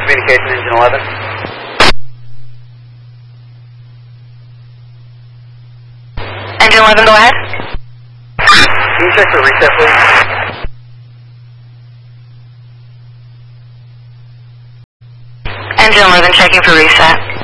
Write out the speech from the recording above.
communication, engine 11. Engine 11, go ahead. Can you check for reset, please? Engine 11, checking for reset.